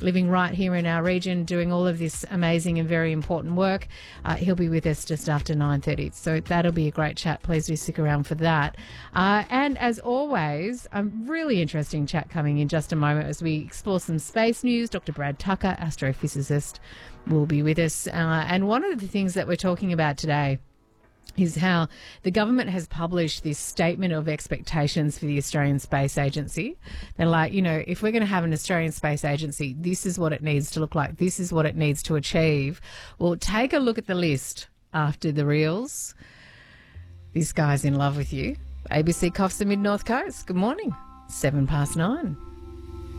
living right here in our region, doing all of this amazing and very important work. He'll be with us just after 9:30. So that'll be a great chat. Please do stick around for that. And as always, a really interesting chat coming in just a moment as we explore some space news. Dr. Brad Tucker, astrophysicist, will be with us. And one of the things that we're talking about today is how the government has published this statement of expectations for the Australian Space Agency. They're like, you know, if we're going to have an Australian Space Agency, this is what it needs to look like. This is what it needs to achieve. Well, take a look at the list after the reels. This guy's in love with you. ABC Coffs and Mid North Coast. Good morning. 9:07.